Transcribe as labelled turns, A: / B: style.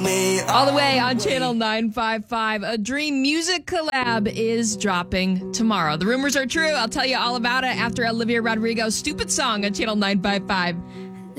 A: All the way on Channel 955. A Dream Music collab is dropping tomorrow. The rumors are true. I'll tell you all about it after Olivia Rodrigo's Stupid Song on Channel 955.